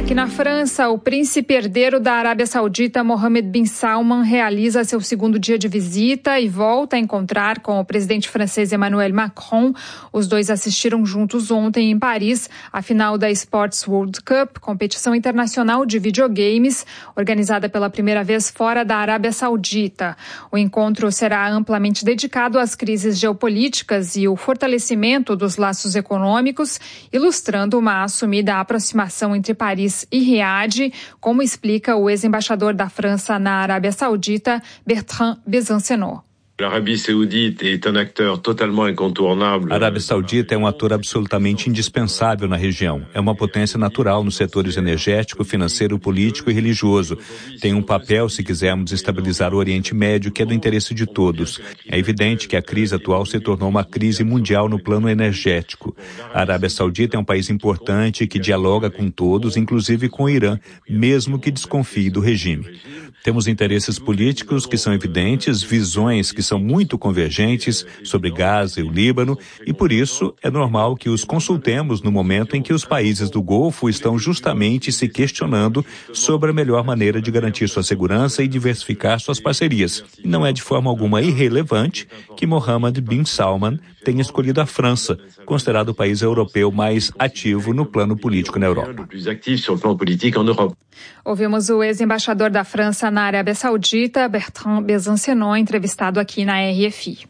Aqui na França, o príncipe herdeiro da Arábia Saudita, Mohammed bin Salman, realiza seu segundo dia de visita e volta a encontrar com o presidente francês Emmanuel Macron. Os dois assistiram juntos ontem em Paris a final da Sports World Cup, competição internacional de videogames, organizada pela primeira vez fora da Arábia Saudita. O encontro será amplamente dedicado às crises geopolíticas e o fortalecimento dos laços econômicos, ilustrando uma assumida aproximação entre Paris e Riad, como explica o ex-embaixador da França na Arábia Saudita, Bertrand Besancenot. A Arábia Saudita é um ator absolutamente indispensável na região. É uma potência natural nos setores energético, financeiro, político e religioso. Tem um papel, se quisermos estabilizar o Oriente Médio, que é do interesse de todos. É evidente que a crise atual se tornou uma crise mundial no plano energético. A Arábia Saudita é um país importante que dialoga com todos, inclusive com o Irã, mesmo que desconfie do regime. Temos interesses políticos que são evidentes, visões que são muito convergentes sobre Gaza e o Líbano, e por isso é normal que os consultemos no momento em que os países do Golfo estão justamente se questionando sobre a melhor maneira de garantir sua segurança e diversificar suas parcerias. E não é de forma alguma irrelevante que Mohammed bin Salman tenha escolhido a França, considerado o país europeu mais ativo no plano político na Europa. Ouvimos o ex-embaixador da França na Arábia Saudita, Bertrand Besancenot, entrevistado aqui na RFI.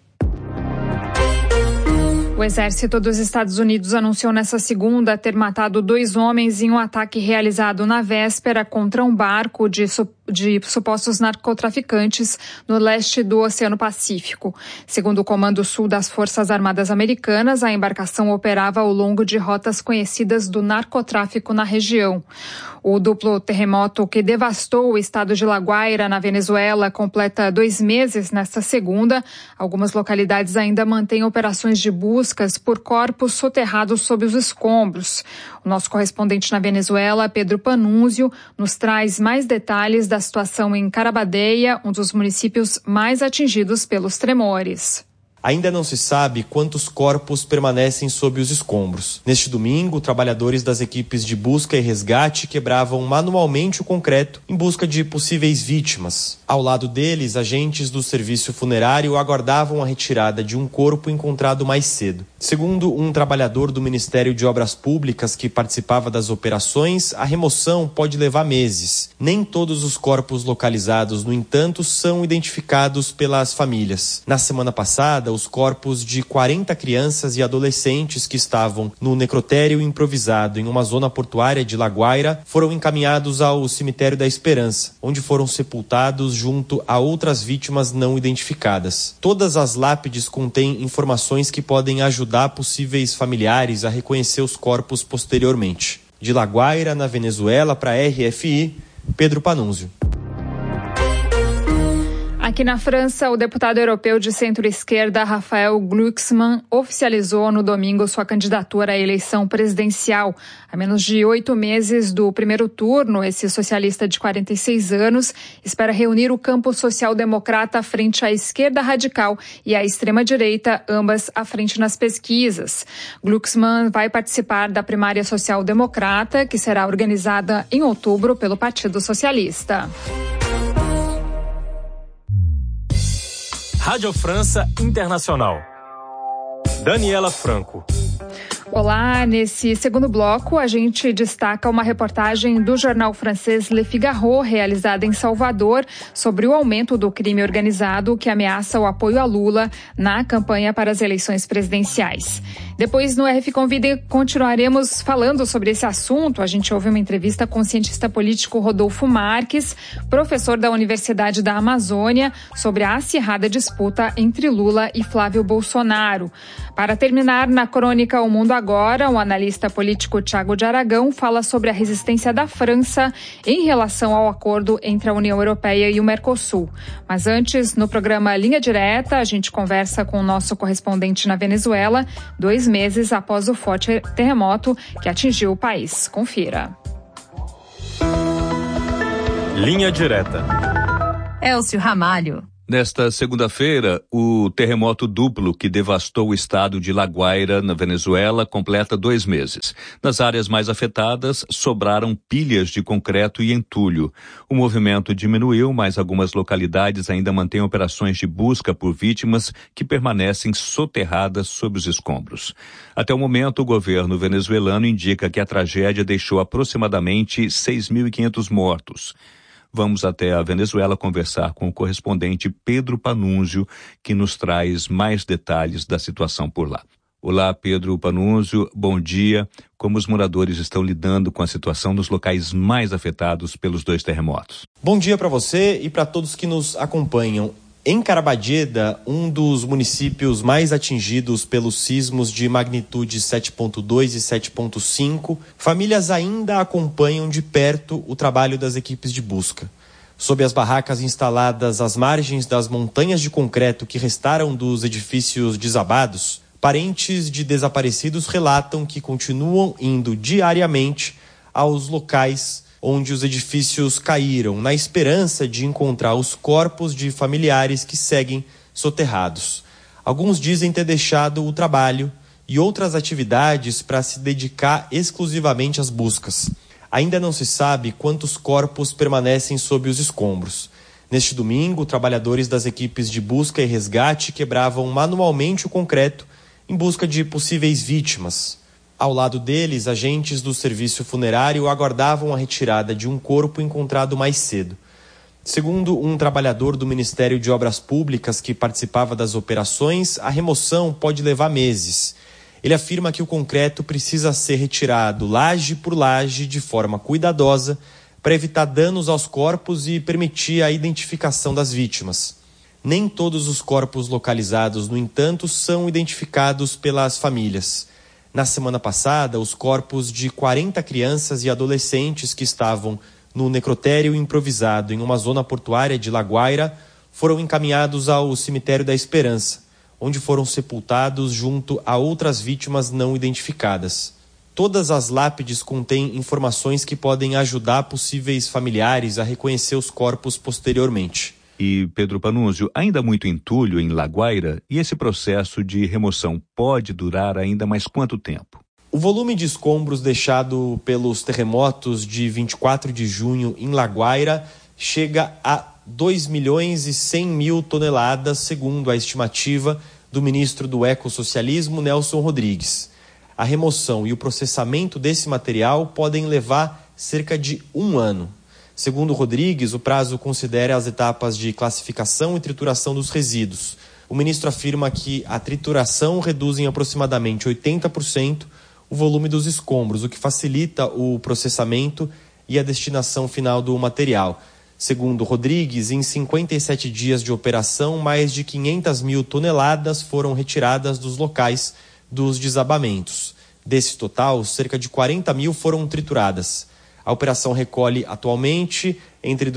O exército dos Estados Unidos anunciou nesta segunda ter matado 2 homens em um ataque realizado na véspera contra um barco de supostos narcotraficantes no leste do Oceano Pacífico. Segundo o Comando Sul das Forças Armadas Americanas, a embarcação operava ao longo de rotas conhecidas do narcotráfico na região. O duplo terremoto que devastou o estado de La Guaira, na Venezuela, completa 2 meses nesta segunda. Algumas localidades ainda mantêm operações de buscas por corpos soterrados sob os escombros. O nosso correspondente na Venezuela, Pedro Panunzio, nos traz mais detalhes da situação em Carabadeia, um dos municípios mais atingidos pelos tremores. Ainda não se sabe quantos corpos permanecem sob os escombros. Neste domingo, trabalhadores das equipes de busca e resgate quebravam manualmente o concreto em busca de possíveis vítimas. Ao lado deles, agentes do serviço funerário aguardavam a retirada de um corpo encontrado mais cedo. Segundo um trabalhador do Ministério de Obras Públicas que participava das operações, a remoção pode levar meses. Nem todos os corpos localizados, no entanto, são identificados pelas famílias. Na semana passada, os corpos de 40 crianças e adolescentes que estavam no necrotério improvisado em uma zona portuária de La Guaira foram encaminhados ao Cemitério da Esperança, onde foram sepultados junto a outras vítimas não identificadas. Todas as lápides contêm informações que podem ajudar possíveis familiares a reconhecer os corpos posteriormente. De La Guaira, na Venezuela, para a RFI, Pedro Panunzio. Aqui na França, o deputado europeu de centro-esquerda, Raphael Glucksmann, oficializou no domingo sua candidatura à eleição presidencial. A menos de 8 meses do primeiro turno, esse socialista de 46 anos espera reunir o campo social-democrata frente à esquerda radical e à extrema-direita, ambas à frente nas pesquisas. Glucksmann vai participar da primária social-democrata, que será organizada em outubro pelo Partido Socialista. Rádio França Internacional. Daniela Franco. Olá, nesse segundo bloco a gente destaca uma reportagem do jornal francês Le Figaro, realizada em Salvador, sobre o aumento do crime organizado que ameaça o apoio a Lula na campanha para as eleições presidenciais. Depois, no RF Convida, continuaremos falando sobre esse assunto. A gente ouve uma entrevista com o cientista político Rodolfo Marques, professor da Universidade da Amazônia, sobre a acirrada disputa entre Lula e Flávio Bolsonaro. Para terminar, na crônica O Mundo Agora, o analista político Thiago de Aragão fala sobre a resistência da França em relação ao acordo entre a União Europeia e o Mercosul. Mas antes, no programa Linha Direta, a gente conversa com o nosso correspondente na Venezuela, 2 meses após o forte terremoto que atingiu o país. Confira. Linha Direta. Elcio Ramalho. Nesta segunda-feira, o terremoto duplo que devastou o estado de La Guaira, na Venezuela, completa 2 meses. Nas áreas mais afetadas, sobraram pilhas de concreto e entulho. O movimento diminuiu, mas algumas localidades ainda mantêm operações de busca por vítimas que permanecem soterradas sob os escombros. Até o momento, o governo venezuelano indica que a tragédia deixou aproximadamente 6.500 mortos. Vamos até a Venezuela conversar com o correspondente Pedro Panunzio, que nos traz mais detalhes da situação por lá. Olá, Pedro Panunzio, bom dia. Como os moradores estão lidando com a situação nos locais mais afetados pelos 2 terremotos? Bom dia para você e para todos que nos acompanham. Em Caraballeda, um dos municípios mais atingidos pelos sismos de magnitude 7.2 e 7.5, famílias ainda acompanham de perto o trabalho das equipes de busca. Sob as barracas instaladas às margens das montanhas de concreto que restaram dos edifícios desabados, parentes de desaparecidos relatam que continuam indo diariamente aos locais onde os edifícios caíram, na esperança de encontrar os corpos de familiares que seguem soterrados. Alguns dizem ter deixado o trabalho e outras atividades para se dedicar exclusivamente às buscas. Ainda não se sabe quantos corpos permanecem sob os escombros. Neste domingo, trabalhadores das equipes de busca e resgate quebravam manualmente o concreto em busca de possíveis vítimas. Ao lado deles, agentes do serviço funerário aguardavam a retirada de um corpo encontrado mais cedo. Segundo um trabalhador do Ministério de Obras Públicas que participava das operações, a remoção pode levar meses. Ele afirma que o concreto precisa ser retirado laje por laje de forma cuidadosa para evitar danos aos corpos e permitir a identificação das vítimas. Nem todos os corpos localizados, no entanto, são identificados pelas famílias. Na semana passada, os corpos de 40 crianças e adolescentes que estavam no necrotério improvisado em uma zona portuária de La Guaira foram encaminhados ao Cemitério da Esperança, onde foram sepultados junto a outras vítimas não identificadas. Todas as lápides contêm informações que podem ajudar possíveis familiares a reconhecer os corpos posteriormente. E, Pedro Panunzio, ainda muito entulho em La Guaira, e esse processo de remoção pode durar ainda mais quanto tempo? O volume de escombros deixado pelos terremotos de 24 de junho em La Guaira chega a 2.100.000 toneladas, segundo a estimativa do ministro do Ecossocialismo, Nelson Rodrigues. A remoção e o processamento desse material podem levar cerca de 1 ano. Segundo Rodrigues, o prazo considera as etapas de classificação e trituração dos resíduos. O ministro afirma que a trituração reduz em aproximadamente 80% o volume dos escombros, o que facilita o processamento e a destinação final do material. Segundo Rodrigues, em 57 dias de operação, mais de 500.000 toneladas foram retiradas dos locais dos desabamentos. Desse total, cerca de 40.000 foram trituradas. A operação recolhe atualmente entre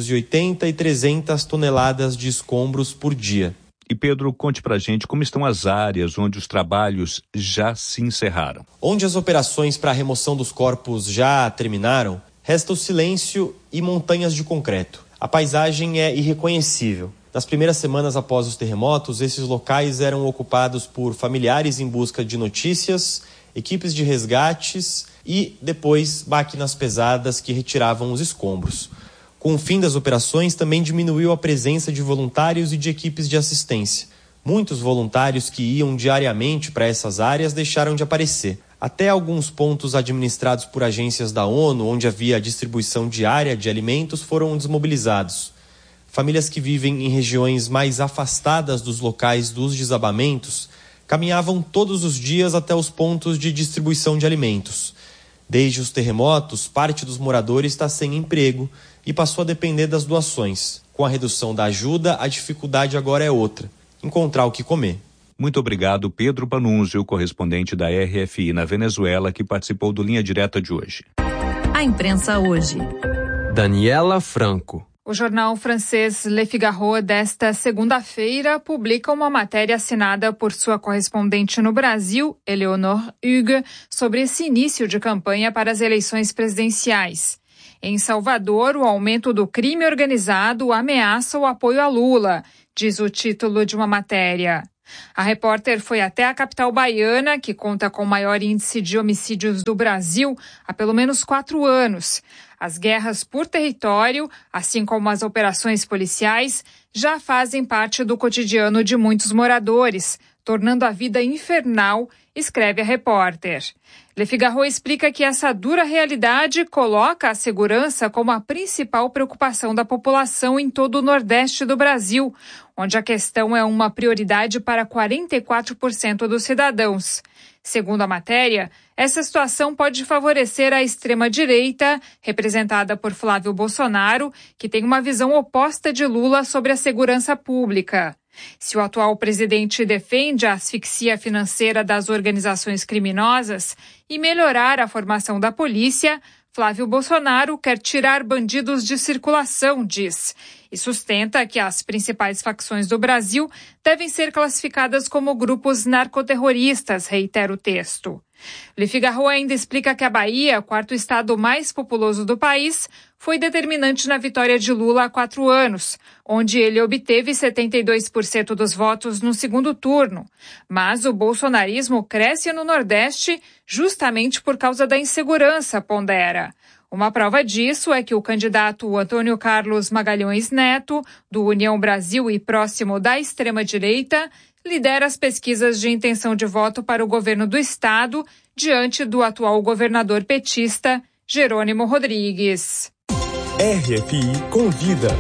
280 e 300 toneladas de escombros por dia. E Pedro, conte pra gente como estão as áreas onde os trabalhos já se encerraram. Onde as operações para a remoção dos corpos já terminaram, resta o silêncio e montanhas de concreto. A paisagem é irreconhecível. Nas primeiras semanas após os terremotos, esses locais eram ocupados por familiares em busca de notícias, equipes de resgates e, depois, máquinas pesadas que retiravam os escombros. Com o fim das operações, também diminuiu a presença de voluntários e de equipes de assistência. Muitos voluntários que iam diariamente para essas áreas deixaram de aparecer. Até alguns pontos administrados por agências da ONU, onde havia distribuição diária de alimentos, foram desmobilizados. Famílias que vivem em regiões mais afastadas dos locais dos desabamentos caminhavam todos os dias até os pontos de distribuição de alimentos. Desde os terremotos, parte dos moradores está sem emprego e passou a depender das doações. Com a redução da ajuda, a dificuldade agora é outra: encontrar o que comer. Muito obrigado, Pedro Panunzio, correspondente da RFI na Venezuela, que participou do Linha Direta de hoje. A imprensa hoje. Daniela Franco. O jornal francês Le Figaro desta segunda-feira publica uma matéria assinada por sua correspondente no Brasil, Eleonore Hugues, sobre esse início de campanha para as eleições presidenciais. Em Salvador, o aumento do crime organizado ameaça o apoio a Lula, diz o título de uma matéria. A repórter foi até a capital baiana, que conta com o maior índice de homicídios do Brasil há pelo menos 4 anos. As guerras por território, assim como as operações policiais, já fazem parte do cotidiano de muitos moradores, tornando a vida infernal, escreve a repórter. Le Figaro explica que essa dura realidade coloca a segurança como a principal preocupação da população em todo o Nordeste do Brasil, onde a questão é uma prioridade para 44% dos cidadãos. Segundo a matéria, essa situação pode favorecer a extrema-direita, representada por Flávio Bolsonaro, que tem uma visão oposta de Lula sobre a segurança pública. Se o atual presidente defende a asfixia financeira das organizações criminosas e melhorar a formação da polícia, Flávio Bolsonaro quer tirar bandidos de circulação, diz, e sustenta que as principais facções do Brasil devem ser classificadas como grupos narcoterroristas, reitera o texto. Le Figaro ainda explica que a Bahia, 4º estado mais populoso do país, foi determinante na vitória de Lula há 4 anos, onde ele obteve 72% dos votos no segundo turno. Mas o bolsonarismo cresce no Nordeste justamente por causa da insegurança, pondera. Uma prova disso é que o candidato Antônio Carlos Magalhães Neto, do União Brasil e próximo da extrema-direita, lidera as pesquisas de intenção de voto para o governo do estado, diante do atual governador petista, Jerônimo Rodrigues. RFI Convida.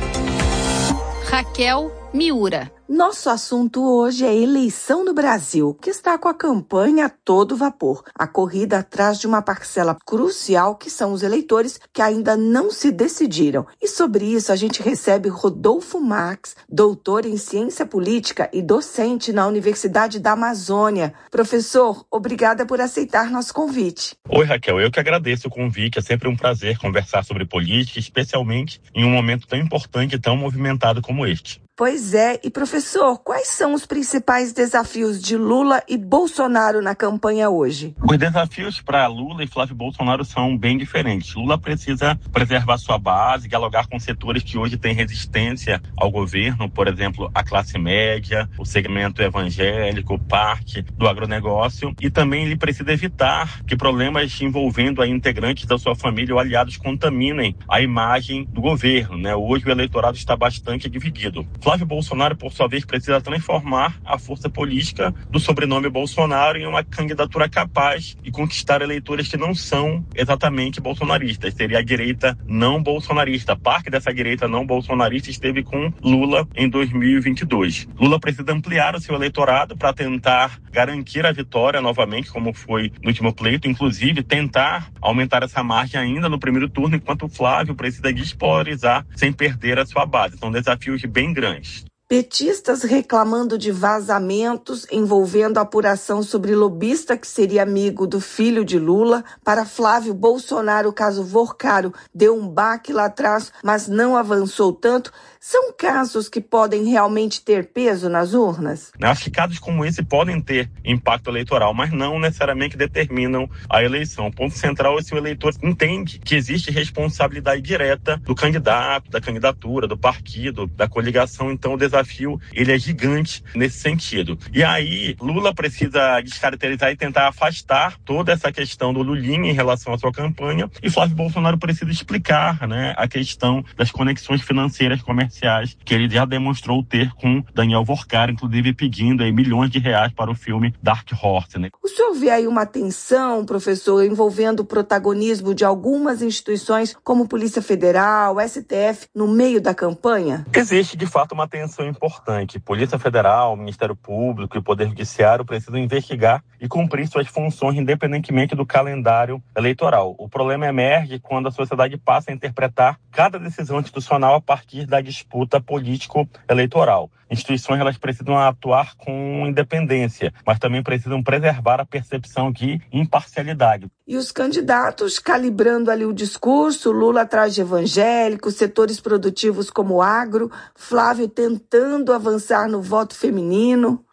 Raquel Miura. Nosso assunto hoje é eleição no Brasil, que está com a campanha a todo vapor. A corrida atrás de uma parcela crucial que são os eleitores que ainda não se decidiram. E sobre isso a gente recebe Rodolfo Marques, doutor em ciência política e docente na Universidade da Amazônia. Professor, obrigada por aceitar nosso convite. Oi, Raquel, eu que agradeço o convite. É sempre um prazer conversar sobre política, especialmente em um momento tão importante e tão movimentado como este. Pois é, e professor, quais são os principais desafios de Lula e Bolsonaro na campanha hoje? Os desafios para Lula e Flávio Bolsonaro são bem diferentes. Lula precisa preservar sua base, dialogar com setores que hoje têm resistência ao governo, por exemplo, a classe média, o segmento evangélico, parte do agronegócio, e também ele precisa evitar que problemas envolvendo integrantes da sua família ou aliados contaminem a imagem do governo, né? Hoje o eleitorado está bastante dividido. Flávio Bolsonaro, por sua vez, precisa transformar a força política do sobrenome Bolsonaro em uma candidatura capaz de conquistar eleitores que não são exatamente bolsonaristas. Seria a direita não bolsonarista. Parte dessa direita não bolsonarista esteve com Lula em 2022. Lula precisa ampliar o seu eleitorado para tentar garantir a vitória novamente, como foi no último pleito, inclusive tentar aumentar essa margem ainda no primeiro turno, enquanto o Flávio precisa despolarizar sem perder a sua base. São desafios bem grandes. Petistas reclamando de vazamentos envolvendo a apuração sobre lobista que seria amigo do filho de Lula. Para Flávio Bolsonaro, o caso Vorcaro deu um baque lá atrás, mas não avançou tanto. São casos que podem realmente ter peso nas urnas? Acho que casos como esse podem ter impacto eleitoral, mas não necessariamente determinam a eleição. O ponto central é se o eleitor entende que existe responsabilidade direta do candidato, da candidatura, do partido, da coligação. Então o desafio ele é gigante nesse sentido. E aí Lula precisa descaracterizar e tentar afastar toda essa questão do Lulinha em relação à sua campanha, e Flávio Bolsonaro precisa explicar, né, a questão das conexões financeiras comerciais que ele já demonstrou ter com Daniel Vorcaro, inclusive pedindo aí milhões de reais para o filme Dark Horse, né? O senhor vê aí uma tensão, professor, envolvendo o protagonismo de algumas instituições como Polícia Federal, STF, no meio da campanha? Existe, de fato, uma tensão importante. Polícia Federal, Ministério Público e Poder Judiciário precisam investigar e cumprir suas funções independentemente do calendário eleitoral. O problema emerge quando a sociedade passa a interpretar cada decisão institucional a partir da disputa político-eleitoral. Instituições elas precisam atuar com independência, mas também precisam preservar a percepção de imparcialidade. E os candidatos calibrando ali o discurso, Lula atrás de evangélicos, setores produtivos como o agro, Flávio tentando avançar no voto feminino.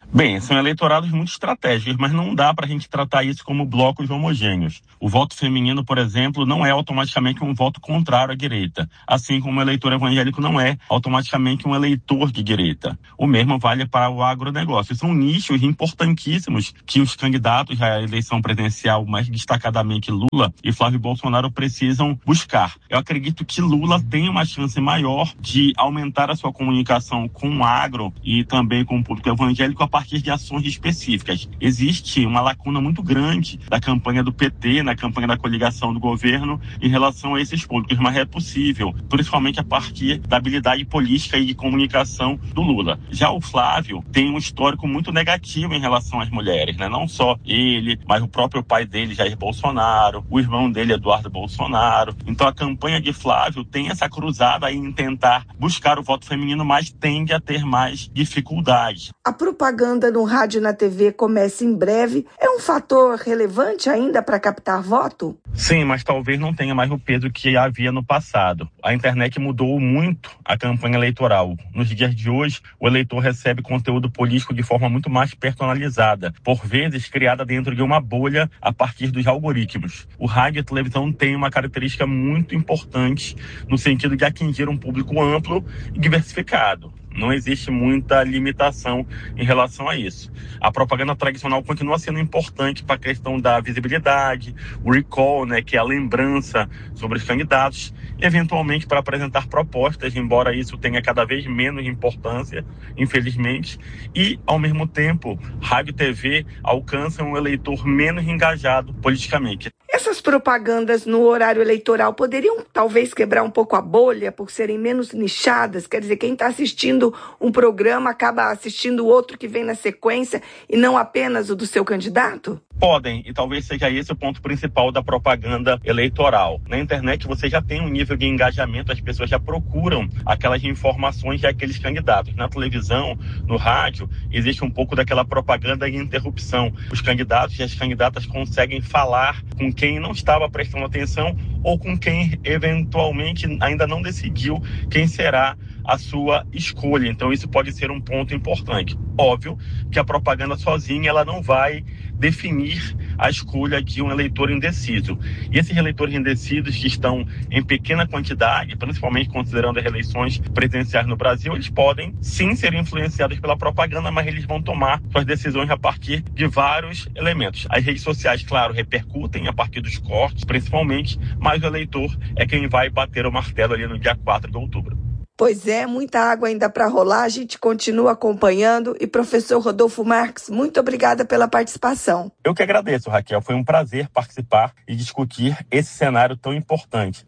Bem, são eleitorados muito estratégicos, mas não dá para a gente tratar isso como blocos homogêneos. O voto feminino, por exemplo, não é automaticamente um voto contrário à direita, assim como o eleitor evangélico não é automaticamente um eleitor de direita. O mesmo vale para o agronegócio. São nichos importantíssimos que os candidatos à eleição presidencial, mais destacadamente Lula e Flávio Bolsonaro, precisam buscar. Eu acredito que Lula tem uma chance maior de aumentar a sua comunicação com o agro e também com o público evangélico a partir de ações específicas. Existe uma lacuna muito grande da campanha do PT, na campanha da coligação do governo, em relação a esses públicos, mas é possível, principalmente a partir da habilidade política e de comunicação do Lula. Já o Flávio tem um histórico muito negativo em relação às mulheres, né? Não só ele, mas o próprio pai dele, Jair Bolsonaro, o irmão dele, Eduardo Bolsonaro. Então a campanha de Flávio tem essa cruzada aí em tentar buscar o voto feminino, mas tende a ter mais dificuldade. A propaganda no rádio e na TV começa em breve. É um fator relevante ainda para captar voto? Sim, mas talvez não tenha mais o peso que havia no passado. A internet mudou muito a campanha eleitoral. Nos dias de hoje, o eleitor recebe conteúdo político de forma muito mais personalizada, por vezes criada dentro de uma bolha a partir dos algoritmos. O rádio e a televisão têm uma característica muito importante no sentido de atingir um público amplo e diversificado. Não existe muita limitação em relação a isso. A propaganda tradicional continua sendo importante para a questão da visibilidade, o recall, né, que é a lembrança sobre os candidatos, e eventualmente para apresentar propostas, embora isso tenha cada vez menos importância, infelizmente, e, ao mesmo tempo, rádio e TV alcançam um eleitor menos engajado politicamente. Essas propagandas no horário eleitoral poderiam talvez quebrar um pouco a bolha por serem menos nichadas? Quer dizer, quem está assistindo um programa acaba assistindo outro que vem na sequência e não apenas o do seu candidato? Podem, e talvez seja esse o ponto principal da propaganda eleitoral. Na internet você já tem um nível de engajamento, as pessoas já procuram aquelas informações de aqueles candidatos. Na televisão, no rádio, existe um pouco daquela propaganda de interrupção. Os candidatos e as candidatas conseguem falar com quem não estava prestando atenção ou com quem eventualmente ainda não decidiu quem será a sua escolha. Então isso pode ser um ponto importante. Óbvio que a propaganda sozinha ela não vai definir a escolha de um eleitor indeciso. E esses eleitores indecisos que estão em pequena quantidade, principalmente considerando as eleições presidenciais no Brasil, eles podem sim ser influenciados pela propaganda, mas eles vão tomar suas decisões a partir de vários elementos. As redes sociais, claro, repercutem a partir dos cortes, principalmente, mas o eleitor é quem vai bater o martelo ali no dia 4 de outubro. Pois é, muita água ainda para rolar, a gente continua acompanhando. E professor Rodolfo Marques, muito obrigada pela participação. Eu que agradeço, Raquel. Foi um prazer participar e discutir esse cenário tão importante.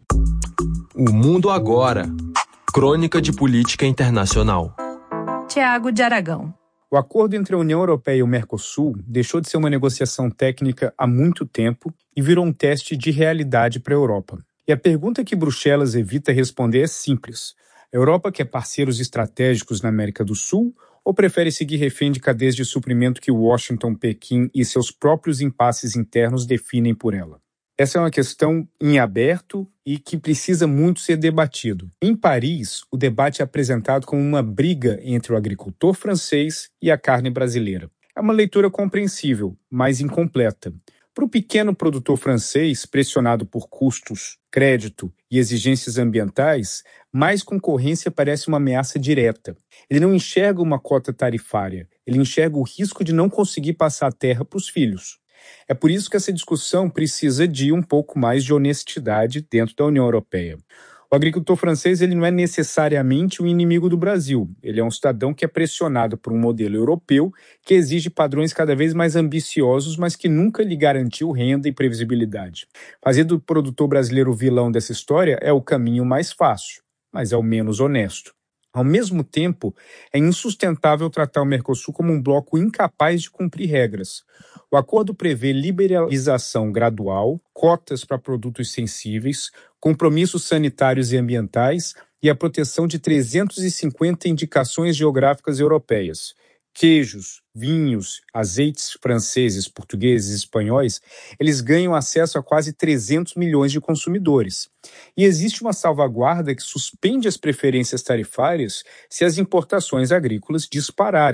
O Mundo Agora. Crônica de Política Internacional. Tiago de Aragão. O acordo entre a União Europeia e o Mercosul deixou de ser uma negociação técnica há muito tempo e virou um teste de realidade para a Europa. E a pergunta que Bruxelas evita responder é simples. A Europa quer parceiros estratégicos na América do Sul ou prefere seguir refém de cadeias de suprimento que Washington, Pequim e seus próprios impasses internos definem por ela? Essa é uma questão em aberto e que precisa muito ser debatido. Em Paris, o debate é apresentado como uma briga entre o agricultor francês e a carne brasileira. É uma leitura compreensível, mas incompleta. Para o pequeno produtor francês, pressionado por custos, crédito e exigências ambientais, mais concorrência parece uma ameaça direta. Ele não enxerga uma cota tarifária, ele enxerga o risco de não conseguir passar a terra para os filhos. É por isso que essa discussão precisa de um pouco mais de honestidade dentro da União Europeia. O agricultor francês ele não é necessariamente um inimigo do Brasil. Ele é um cidadão que é pressionado por um modelo europeu que exige padrões cada vez mais ambiciosos, mas que nunca lhe garantiu renda e previsibilidade. Fazer do produtor brasileiro o vilão dessa história é o caminho mais fácil, mas é o menos honesto. Ao mesmo tempo, é insustentável tratar o Mercosul como um bloco incapaz de cumprir regras. O acordo prevê liberalização gradual, cotas para produtos sensíveis, compromissos sanitários e ambientais e a proteção de 350 indicações geográficas europeias. Queijos, vinhos, azeites franceses, portugueses e espanhóis, eles ganham acesso a quase 300 milhões de consumidores. E existe uma salvaguarda que suspende as preferências tarifárias se as importações agrícolas dispararem.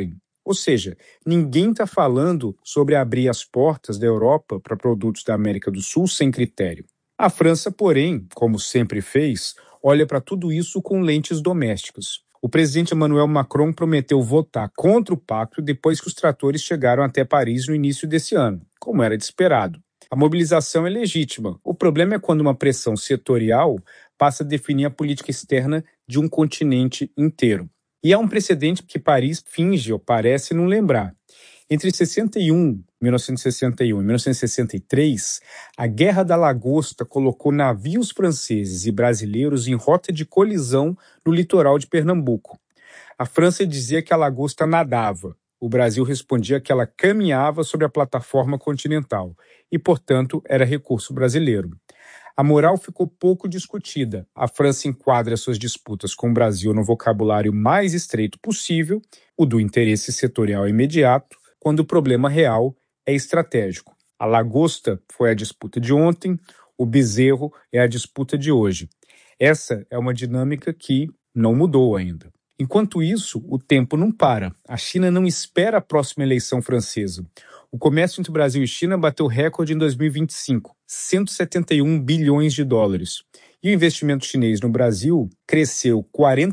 Ou seja, ninguém está falando sobre abrir as portas da Europa para produtos da América do Sul sem critério. A França, porém, como sempre fez, olha para tudo isso com lentes domésticas. O presidente Emmanuel Macron prometeu votar contra o pacto depois que os tratores chegaram até Paris no início desse ano, como era de esperado. A mobilização é legítima. O problema é quando uma pressão setorial passa a definir a política externa de um continente inteiro. E há um precedente que Paris finge ou parece não lembrar. Entre 1961 e 1963, a Guerra da Lagosta colocou navios franceses e brasileiros em rota de colisão no litoral de Pernambuco. A França dizia que a lagosta nadava. O Brasil respondia que ela caminhava sobre a plataforma continental e, portanto, era recurso brasileiro. A moral ficou pouco discutida. A França enquadra suas disputas com o Brasil no vocabulário mais estreito possível, o do interesse setorial imediato, quando o problema real é estratégico. A lagosta foi a disputa de ontem, o bezerro é a disputa de hoje. Essa é uma dinâmica que não mudou ainda. Enquanto isso, o tempo não para. A China não espera a próxima eleição francesa. O comércio entre Brasil e China bateu recorde em 2025, 171 bilhões de dólares. E o investimento chinês no Brasil cresceu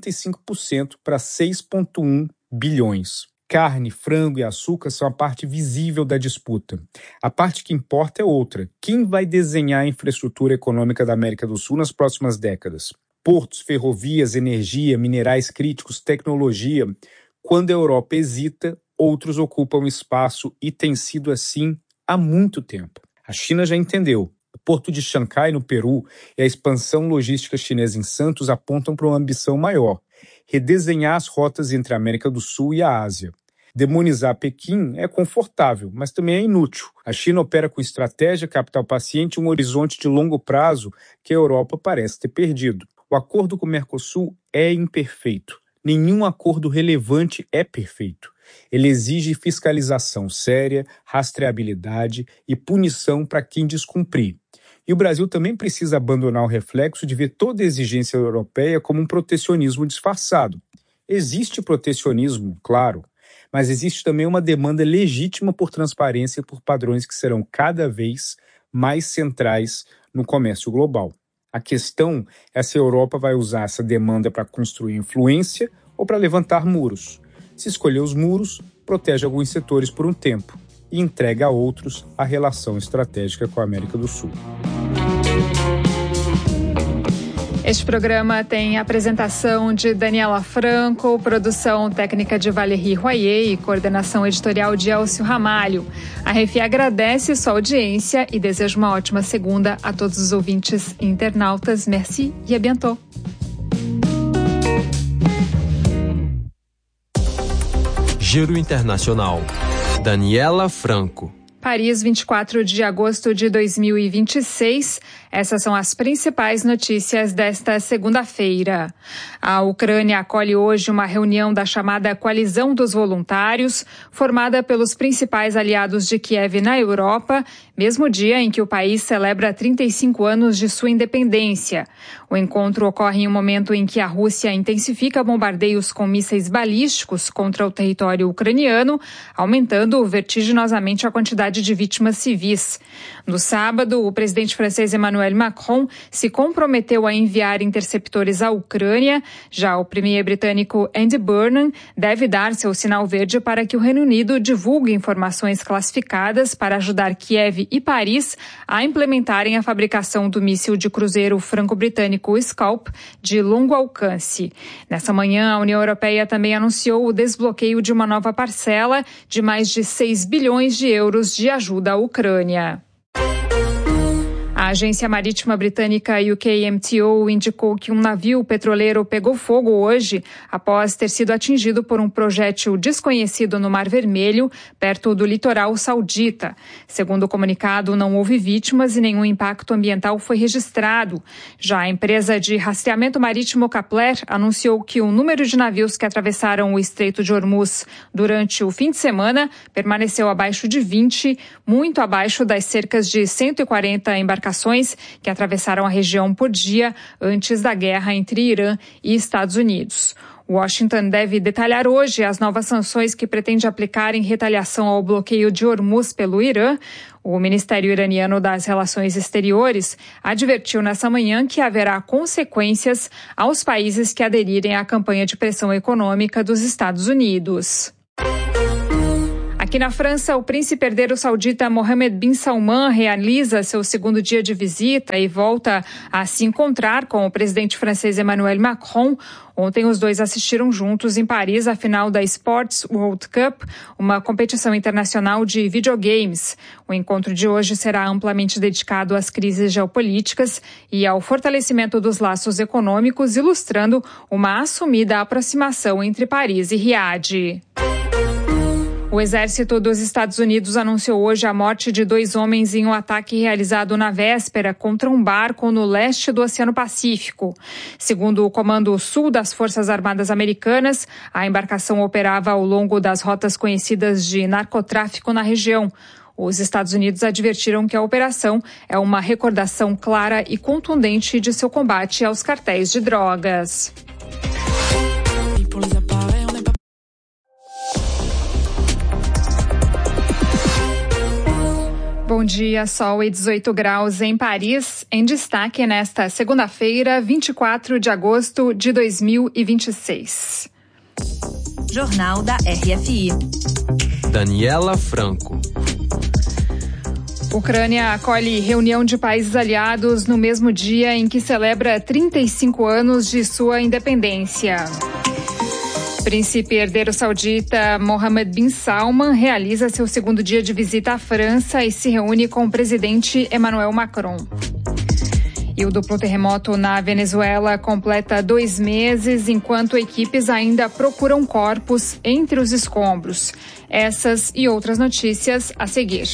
45% para 6,1 bilhões. Carne, frango e açúcar são a parte visível da disputa. A parte que importa é outra. Quem vai desenhar a infraestrutura econômica da América do Sul nas próximas décadas? Portos, ferrovias, energia, minerais críticos, tecnologia. Quando a Europa hesita, outros ocupam espaço e tem sido assim há muito tempo. A China já entendeu. O porto de Xangai, no Peru, e a expansão logística chinesa em Santos apontam para uma ambição maior: redesenhar as rotas entre a América do Sul e a Ásia. Demonizar Pequim é confortável, mas também é inútil. A China opera com estratégia, capital paciente e um horizonte de longo prazo que a Europa parece ter perdido. O acordo com o Mercosul é imperfeito. Nenhum acordo relevante é perfeito. Ele exige fiscalização séria, rastreabilidade e punição para quem descumprir. E o Brasil também precisa abandonar o reflexo de ver toda a exigência europeia como um protecionismo disfarçado. Existe protecionismo, claro, mas existe também uma demanda legítima por transparência e por padrões que serão cada vez mais centrais no comércio global. A questão é se a Europa vai usar essa demanda para construir influência ou para levantar muros. Se escolher os muros, protege alguns setores por um tempo e entrega a outros a relação estratégica com a América do Sul. Este programa tem apresentação de Daniela Franco, produção técnica de Valérie Royer e coordenação editorial de Elcio Ramalho. A RFI agradece sua audiência e deseja uma ótima segunda a todos os ouvintes e internautas. Merci e à bientôt. Giro Internacional. Daniela Franco. Paris, 24 de agosto de 2026. Essas são as principais notícias desta segunda-feira. A Ucrânia acolhe hoje uma reunião da chamada Coalizão dos Voluntários, formada pelos principais aliados de Kiev na Europa, mesmo dia em que o país celebra 35 anos de sua independência. O encontro ocorre em um momento em que a Rússia intensifica bombardeios com mísseis balísticos contra o território ucraniano, aumentando vertiginosamente a quantidade de vítimas civis. No sábado, o presidente francês Emmanuel Macron se comprometeu a enviar interceptores à Ucrânia. Já o premier britânico Andy Burnham deve dar seu sinal verde para que o Reino Unido divulgue informações classificadas para ajudar Kiev e Paris a implementarem a fabricação do míssil de cruzeiro franco-britânico Scalp de longo alcance. Nessa manhã, a União Europeia também anunciou o desbloqueio de uma nova parcela de mais de 6 bilhões de euros de ajuda à Ucrânia. A agência marítima britânica UKMTO indicou que um navio petroleiro pegou fogo hoje após ter sido atingido por um projétil desconhecido no Mar Vermelho, perto do litoral saudita. Segundo o comunicado, não houve vítimas e nenhum impacto ambiental foi registrado. Já a empresa de rastreamento marítimo Kepler anunciou que o número de navios que atravessaram o Estreito de Hormuz durante o fim de semana permaneceu abaixo de 20, muito abaixo das cerca de 140 embarcações que atravessaram a região por dia antes da guerra entre Irã e Estados Unidos. Washington deve detalhar hoje as novas sanções que pretende aplicar em retaliação ao bloqueio de Hormuz pelo Irã. O Ministério Iraniano das Relações Exteriores advertiu nessa manhã que haverá consequências aos países que aderirem à campanha de pressão econômica dos Estados Unidos. Aqui na França, o príncipe herdeiro saudita Mohammed bin Salman realiza seu segundo dia de visita e volta a se encontrar com o presidente francês Emmanuel Macron. Ontem, os dois assistiram juntos em Paris a final da Sports World Cup, uma competição internacional de videogames. O encontro de hoje será amplamente dedicado às crises geopolíticas e ao fortalecimento dos laços econômicos, ilustrando uma assumida aproximação entre Paris e Riad. O exército dos Estados Unidos anunciou hoje a morte de 2 homens em um ataque realizado na véspera contra um barco no leste do Oceano Pacífico. Segundo o Comando Sul das Forças Armadas Americanas, a embarcação operava ao longo das rotas conhecidas de narcotráfico na região. Os Estados Unidos advertiram que a operação é uma recordação clara e contundente de seu combate aos cartéis de drogas. Bom dia, sol e 18 graus em Paris. Em destaque nesta segunda-feira, 24 de agosto de 2026. Jornal da RFI. Daniela Franco. Ucrânia acolhe reunião de países aliados no mesmo dia em que celebra 35 anos de sua independência. Príncipe herdeiro saudita Mohammed bin Salman realiza seu segundo dia de visita à França e se reúne com o presidente Emmanuel Macron. E o duplo terremoto na Venezuela completa 2 meses, enquanto equipes ainda procuram corpos entre os escombros. Essas e outras notícias a seguir.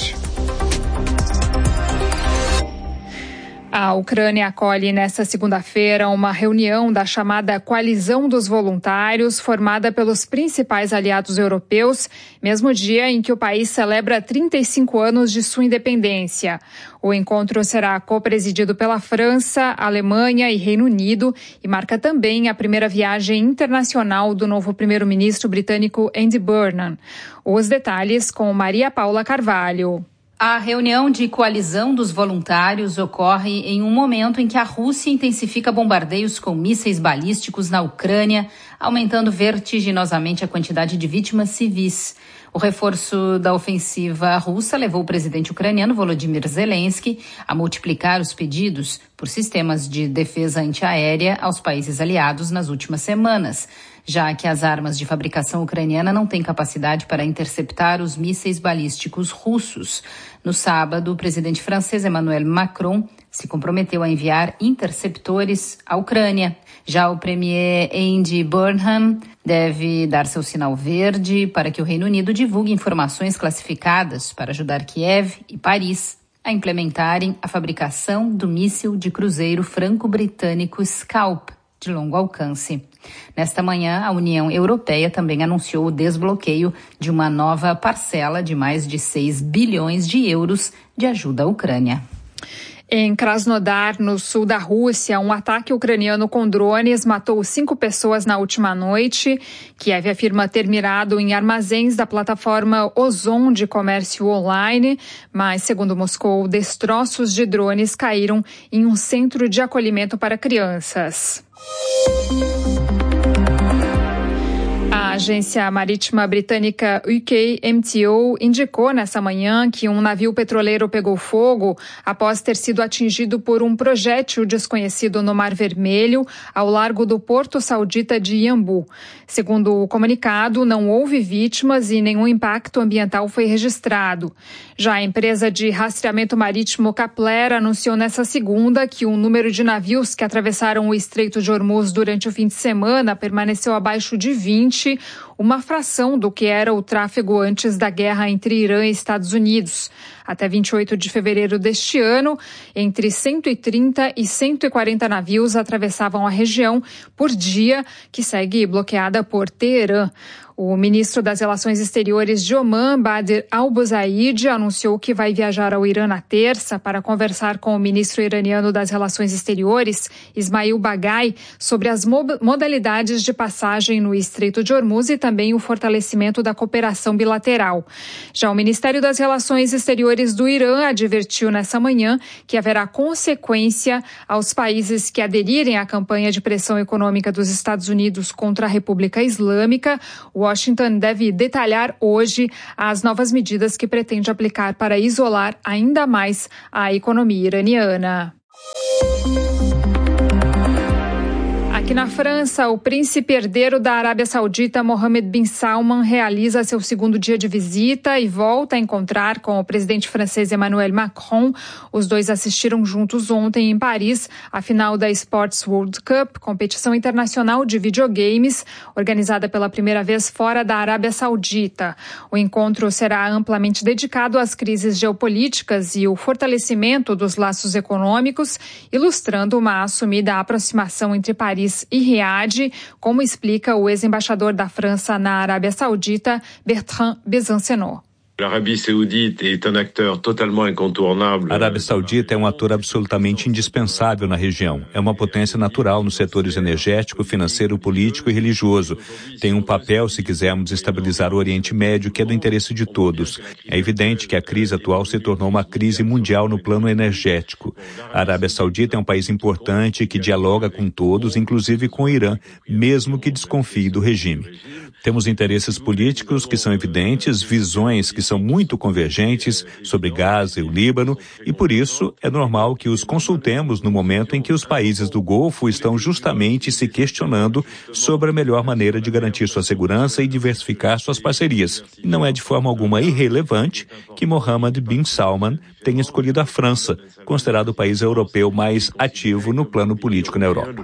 A Ucrânia acolhe nesta segunda-feira uma reunião da chamada Coalizão dos Voluntários, formada pelos principais aliados europeus, mesmo dia em que o país celebra 35 anos de sua independência. O encontro será co-presidido pela França, Alemanha e Reino Unido e marca também a primeira viagem internacional do novo primeiro-ministro britânico Andy Burnham. Os detalhes com Maria Paula Carvalho. A reunião de coalizão dos voluntários ocorre em um momento em que a Rússia intensifica bombardeios com mísseis balísticos na Ucrânia, aumentando vertiginosamente a quantidade de vítimas civis. O reforço da ofensiva russa levou o presidente ucraniano Volodymyr Zelensky a multiplicar os pedidos por sistemas de defesa antiaérea aos países aliados nas últimas semanas, já que as armas de fabricação ucraniana não têm capacidade para interceptar os mísseis balísticos russos. No sábado, o presidente francês Emmanuel Macron se comprometeu a enviar interceptores à Ucrânia. Já o premier Andy Burnham deve dar seu sinal verde para que o Reino Unido divulgue informações classificadas para ajudar Kiev e Paris a implementarem a fabricação do míssil de cruzeiro franco-britânico Scalp, de longo alcance. Nesta manhã, a União Europeia também anunciou o desbloqueio de uma nova parcela de mais de 6 bilhões de euros de ajuda à Ucrânia. Em Krasnodar, no sul da Rússia, um ataque ucraniano com drones matou 5 pessoas na última noite. Kiev afirma ter mirado em armazéns da plataforma Ozon de comércio online, mas, segundo Moscou, destroços de drones caíram em um centro de acolhimento para crianças. A agência marítima britânica UKMTO indicou nessa manhã que um navio petroleiro pegou fogo após ter sido atingido por um projétil desconhecido no Mar Vermelho, ao largo do porto saudita de Yanbu. Segundo o comunicado, não houve vítimas e nenhum impacto ambiental foi registrado. Já a empresa de rastreamento marítimo Kepler anunciou nessa segunda que o número de navios que atravessaram o Estreito de Hormuz durante o fim de semana permaneceu abaixo de 20, uma fração do que era o tráfego antes da guerra entre Irã e Estados Unidos. Até 28 de fevereiro deste ano, entre 130 e 140 navios atravessavam a região por dia, que segue bloqueada por Teherã. O ministro das Relações Exteriores de Omã, Badr al-Buzaid, anunciou que vai viajar ao Irã na terça para conversar com o ministro iraniano das Relações Exteriores, Ismail Baghai, sobre as modalidades de passagem no Estreito de Hormuz e também o fortalecimento da cooperação bilateral. Já o Ministério das Relações Exteriores do Irã advertiu nessa manhã que haverá consequência aos países que aderirem à campanha de pressão econômica dos Estados Unidos contra a República Islâmica. Washington deve detalhar hoje as novas medidas que pretende aplicar para isolar ainda mais a economia iraniana. Aqui na França, o príncipe herdeiro da Arábia Saudita, Mohammed bin Salman, realiza seu segundo dia de visita e volta a encontrar com o presidente francês Emmanuel Macron. Os dois assistiram juntos ontem em Paris a final da Sports World Cup, competição internacional de videogames, organizada pela primeira vez fora da Arábia Saudita. O encontro será amplamente dedicado às crises geopolíticas e o fortalecimento dos laços econômicos, ilustrando uma assumida aproximação entre Paris e Riad, como explica o ex-embaixador da França na Arábia Saudita, Bertrand Besancenot. A Arábia Saudita é um ator absolutamente indispensável na região. É uma potência natural nos setores energético, financeiro, político e religioso. Tem um papel, se quisermos estabilizar o Oriente Médio, que é do interesse de todos. É evidente que a crise atual se tornou uma crise mundial no plano energético. A Arábia Saudita é um país importante que dialoga com todos, inclusive com o Irã, mesmo que desconfie do regime. Temos interesses políticos que são evidentes, visões que são muito convergentes sobre Gaza e o Líbano, e por isso é normal que os consultemos no momento em que os países do Golfo estão justamente se questionando sobre a melhor maneira de garantir sua segurança e diversificar suas parcerias. E não é de forma alguma irrelevante que Mohammed bin Salman tenha escolhido a França, considerado o país europeu mais ativo no plano político na Europa.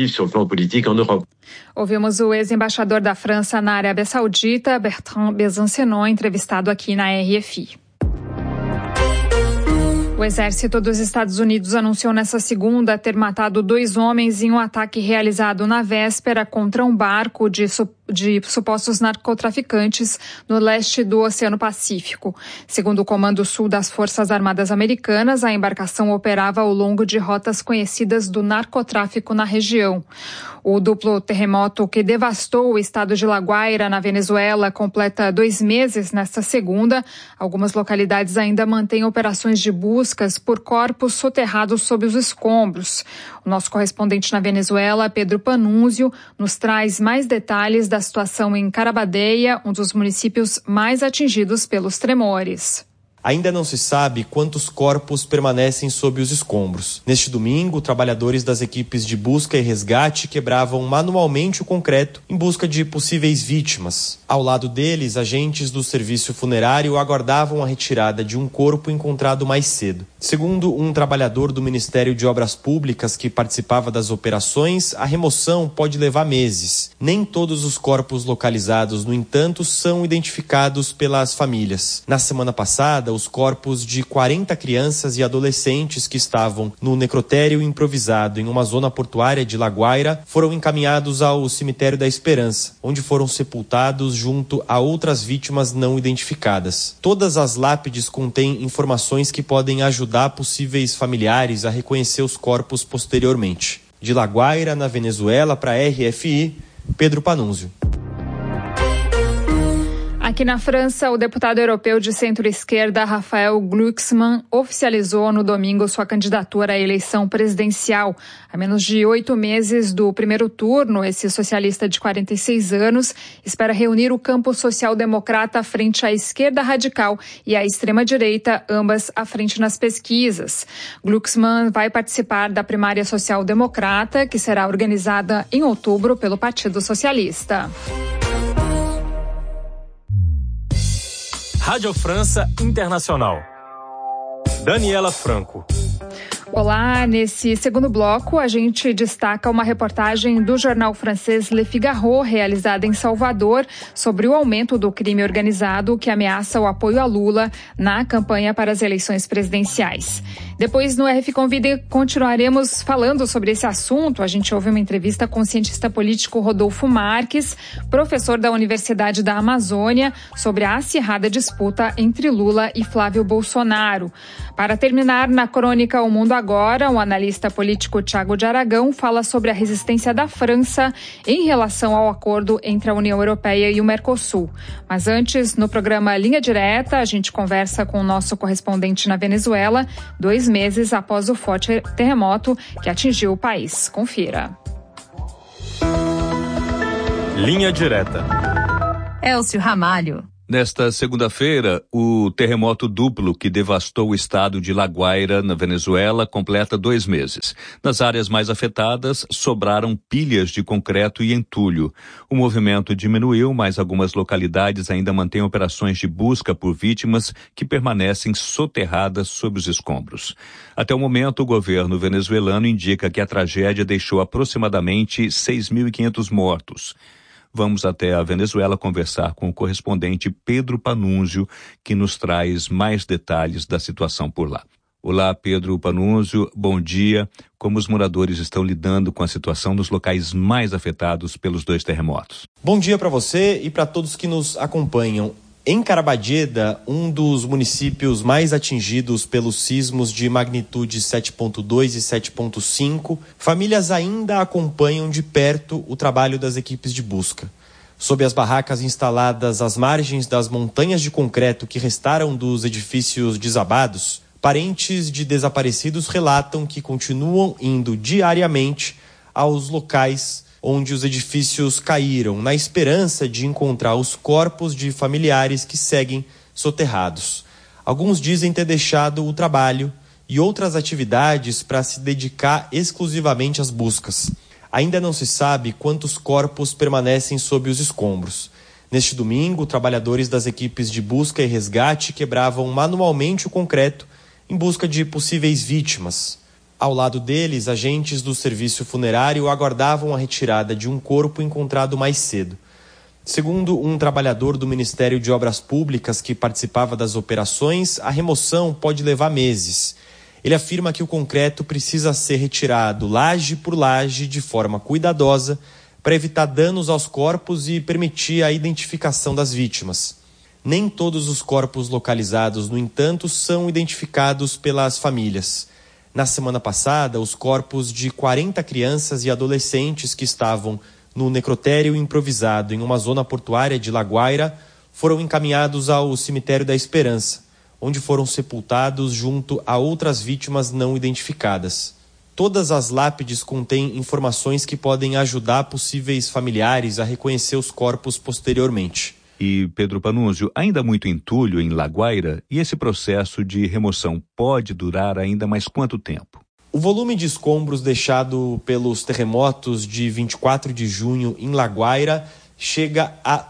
Ouvimos o ex-embaixador da França na Arábia Saudita, Bertrand Besancenot, entrevistado aqui na RFI. O exército dos Estados Unidos anunciou nesta segunda ter matado 2 homens em um ataque realizado na véspera contra um barco de supostos narcotraficantes no leste do Oceano Pacífico. Segundo o Comando Sul das Forças Armadas Americanas, a embarcação operava ao longo de rotas conhecidas do narcotráfico na região. O duplo terremoto que devastou o estado de La Guaira, na Venezuela, completa 2 meses nesta segunda. Algumas localidades ainda mantêm operações de buscas por corpos soterrados sob os escombros. O nosso correspondente na Venezuela, Pedro Panunzio, nos traz mais detalhes da situação em Carabadeia, um dos municípios mais atingidos pelos tremores. Ainda não se sabe quantos corpos permanecem sob os escombros. Neste domingo, trabalhadores das equipes de busca e resgate quebravam manualmente o concreto em busca de possíveis vítimas. Ao lado deles, agentes do serviço funerário aguardavam a retirada de um corpo encontrado mais cedo. Segundo um trabalhador do Ministério de Obras Públicas que participava das operações, a remoção pode levar meses. Nem todos os corpos localizados, no entanto, são identificados pelas famílias. Na semana passada, os corpos de 40 crianças e adolescentes que estavam no necrotério improvisado em uma zona portuária de La Guaira foram encaminhados ao Cemitério da Esperança, onde foram sepultados junto a outras vítimas não identificadas. Todas as lápides contêm informações que podem ajudar possíveis familiares a reconhecer os corpos posteriormente. De La Guaira, na Venezuela, para a RFI, Pedro Panunzio. Aqui na França, o deputado europeu de centro-esquerda, Raphael Glucksmann, oficializou no domingo sua candidatura à eleição presidencial. A menos de 8 meses do primeiro turno, esse socialista de 46 anos espera reunir o campo social-democrata frente à esquerda radical e à extrema-direita, ambas à frente nas pesquisas. Glucksmann vai participar da primária social-democrata, que será organizada em outubro pelo Partido Socialista. Rádio França Internacional. Daniela Franco. Olá, nesse segundo bloco a gente destaca uma reportagem do jornal francês Le Figaro, realizada em Salvador, sobre o aumento do crime organizado que ameaça o apoio a Lula na campanha para as eleições presidenciais. Depois, no RF Convida, continuaremos falando sobre esse assunto. A gente ouve uma entrevista com o cientista político Rodolfo Marques, professor da Universidade da Amazônia, sobre a acirrada disputa entre Lula e Flávio Bolsonaro. Para terminar, na crônica O Mundo Agora, o analista político Thiago de Aragão fala sobre a resistência da França em relação ao acordo entre a União Europeia e o Mercosul. Mas antes, no programa Linha Direta, a gente conversa com o nosso correspondente na Venezuela, 2 meses após o forte terremoto que atingiu o país. Confira. Linha Direta. Elcio Ramalho. Nesta segunda-feira, o terremoto duplo que devastou o estado de La Guaira, na Venezuela, completa 2 meses. Nas áreas mais afetadas, sobraram pilhas de concreto e entulho. O movimento diminuiu, mas algumas localidades ainda mantêm operações de busca por vítimas que permanecem soterradas sob os escombros. Até o momento, o governo venezuelano indica que a tragédia deixou aproximadamente 6.500 mortos. Vamos até a Venezuela conversar com o correspondente Pedro Panunzio, que nos traz mais detalhes da situação por lá. Olá, Pedro Panunzio, bom dia. Como os moradores estão lidando com a situação nos locais mais afetados pelos 2 terremotos? Bom dia para você e para todos que nos acompanham. Em Caraballeda, um dos municípios mais atingidos pelos sismos de magnitude 7.2 e 7.5, famílias ainda acompanham de perto o trabalho das equipes de busca. Sob as barracas instaladas às margens das montanhas de concreto que restaram dos edifícios desabados, parentes de desaparecidos relatam que continuam indo diariamente aos locais onde os edifícios caíram, na esperança de encontrar os corpos de familiares que seguem soterrados. Alguns dizem ter deixado o trabalho e outras atividades para se dedicar exclusivamente às buscas. Ainda não se sabe quantos corpos permanecem sob os escombros. Neste domingo, trabalhadores das equipes de busca e resgate quebravam manualmente o concreto em busca de possíveis vítimas. Ao lado deles, agentes do serviço funerário aguardavam a retirada de um corpo encontrado mais cedo. Segundo um trabalhador do Ministério de Obras Públicas que participava das operações, a remoção pode levar meses. Ele afirma que o concreto precisa ser retirado laje por laje de forma cuidadosa para evitar danos aos corpos e permitir a identificação das vítimas. Nem todos os corpos localizados, no entanto, são identificados pelas famílias. Na semana passada, os corpos de 40 crianças e adolescentes que estavam no necrotério improvisado em uma zona portuária de La Guaira foram encaminhados ao Cemitério da Esperança, onde foram sepultados junto a outras vítimas não identificadas. Todas as lápides contêm informações que podem ajudar possíveis familiares a reconhecer os corpos posteriormente. E, Pedro Panunzio, ainda muito entulho em La Guaira, e esse processo de remoção pode durar ainda mais quanto tempo? O volume de escombros deixado pelos terremotos de 24 de junho em La Guaira chega a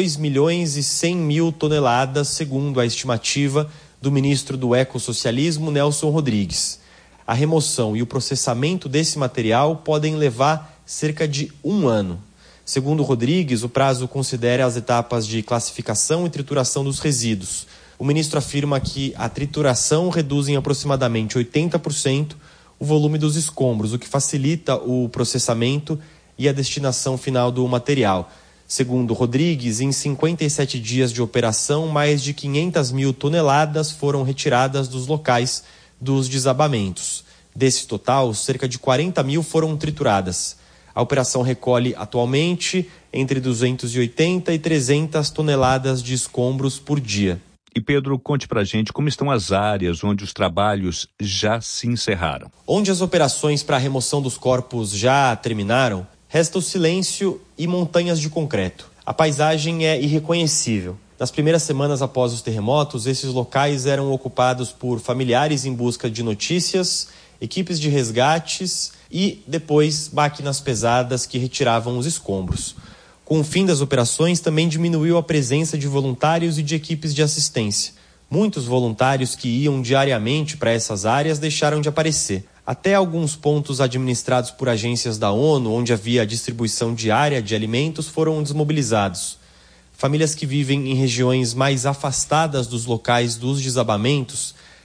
2.100.000 toneladas, segundo a estimativa do ministro do Ecossocialismo, Nelson Rodrigues. A remoção e o processamento desse material podem levar cerca de 1 ano. Segundo Rodrigues, o prazo considera as etapas de classificação e trituração dos resíduos. O ministro afirma que a trituração reduz em aproximadamente 80% o volume dos escombros, o que facilita o processamento e a destinação final do material. Segundo Rodrigues, em 57 dias de operação, mais de 500.000 toneladas foram retiradas dos locais dos desabamentos. Desse total, cerca de 40.000 foram trituradas. A operação recolhe atualmente entre 280 e 300 toneladas de escombros por dia. E Pedro, conte pra gente como estão as áreas onde os trabalhos já se encerraram. Onde as operações para a remoção dos corpos já terminaram, resta o silêncio e montanhas de concreto. A paisagem é irreconhecível. Nas primeiras semanas após os terremotos, esses locais eram ocupados por familiares em busca de notícias, equipes de resgates e, depois, máquinas pesadas que retiravam os escombros. Com o fim das operações, também diminuiu a presença de voluntários e de equipes de assistência. Muitos voluntários que iam diariamente para essas áreas deixaram de aparecer. Até alguns pontos administrados por agências da ONU, onde havia distribuição diária de alimentos, foram desmobilizados. Famílias que vivem em regiões mais afastadas dos locais dos desabamentos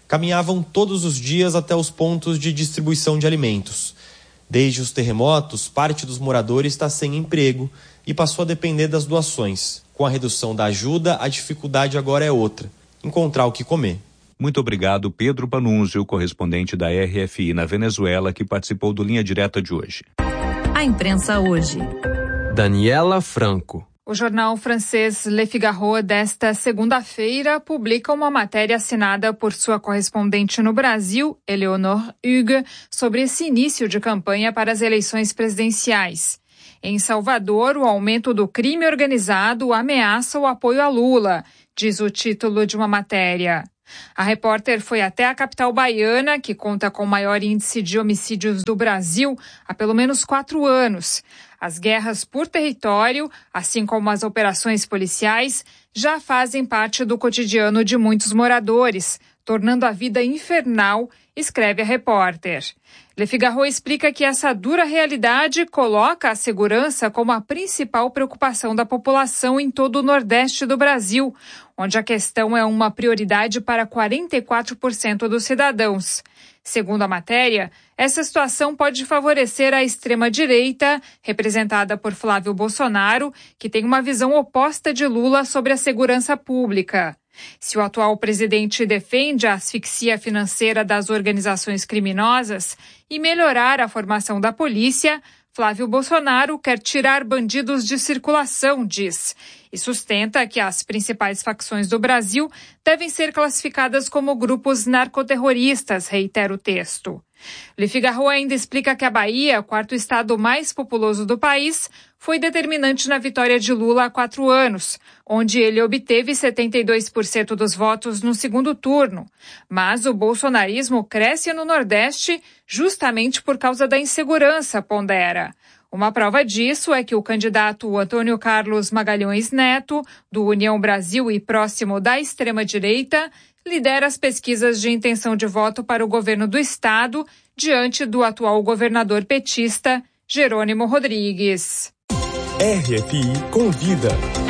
caminhavam todos os dias até os pontos de distribuição de alimentos. Desde os terremotos, parte dos moradores está sem emprego e passou a depender das doações. Com a redução da ajuda, a dificuldade agora é outra: encontrar o que comer. Muito obrigado, Pedro Panunzio, correspondente da RFI na Venezuela, que participou do Linha Direta de hoje. A imprensa hoje. Daniela Franco. O jornal francês Le Figaro desta segunda-feira publica uma matéria assinada por sua correspondente no Brasil, Eleonore Hugues, sobre esse início de campanha para as eleições presidenciais. Em Salvador, o aumento do crime organizado ameaça o apoio a Lula, diz o título de uma matéria. A repórter foi até a capital baiana, que conta com o maior índice de homicídios do Brasil há pelo menos 4 anos. As guerras por território, assim como as operações policiais, já fazem parte do cotidiano de muitos moradores, tornando a vida infernal, escreve a repórter. Le Figaro explica que essa dura realidade coloca a segurança como a principal preocupação da população em todo o Nordeste do Brasil, onde a questão é uma prioridade para 44% dos cidadãos. Segundo a matéria, essa situação pode favorecer a extrema-direita, representada por Flávio Bolsonaro, que tem uma visão oposta de Lula sobre a segurança pública. Se o atual presidente defende a asfixia financeira das organizações criminosas e melhorar a formação da polícia, Flávio Bolsonaro quer tirar bandidos de circulação, diz, e sustenta que as principais facções do Brasil devem ser classificadas como grupos narcoterroristas, reitera o texto. Le Figaro ainda explica que a Bahia, o 4º estado mais populoso do país, foi determinante na vitória de Lula há 4 anos, onde ele obteve 72% dos votos no segundo turno. Mas o bolsonarismo cresce no Nordeste justamente por causa da insegurança, pondera. Uma prova disso é que o candidato Antônio Carlos Magalhães Neto, do União Brasil e próximo da extrema-direita, lidera as pesquisas de intenção de voto para o governo do estado, diante do atual governador petista, Jerônimo Rodrigues. RFI Convida.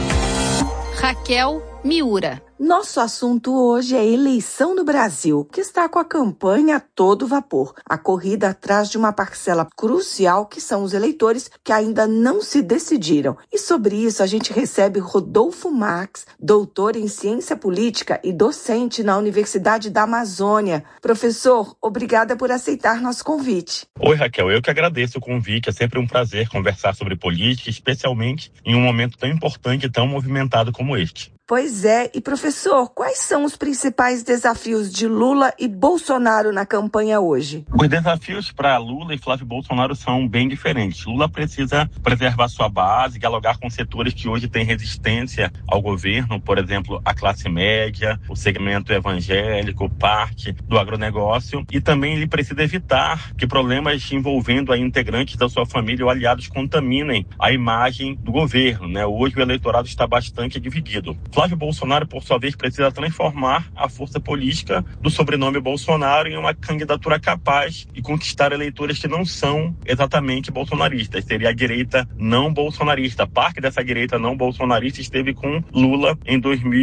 Raquel Miura. Nosso assunto hoje é a eleição no Brasil, que está com a campanha a todo vapor. A corrida atrás de uma parcela crucial, que são os eleitores que ainda não se decidiram. E sobre isso a gente recebe Rodolfo Marques, doutor em ciência política e docente na Universidade da Amazônia. Professor, obrigada por aceitar nosso convite. Oi, Raquel, eu que agradeço o convite. É sempre um prazer conversar sobre política, especialmente em um momento tão importante e tão movimentado como este. Pois é, e professor, quais são os principais desafios de Lula e Bolsonaro na campanha hoje? Os desafios para Lula e Flávio Bolsonaro são bem diferentes. Lula precisa preservar sua base, dialogar com setores que hoje têm resistência ao governo, por exemplo, a classe média, o segmento evangélico, parte do agronegócio, e também ele precisa evitar que problemas envolvendo a integrantes da sua família ou aliados contaminem a imagem do governo, né? Hoje o eleitorado está bastante dividido. Flávio Bolsonaro, por sua vez, precisa transformar a força política do sobrenome Bolsonaro em uma candidatura capaz de conquistar eleitores que não são exatamente bolsonaristas. Seria a direita não bolsonarista. Parte dessa direita não bolsonarista esteve com Lula em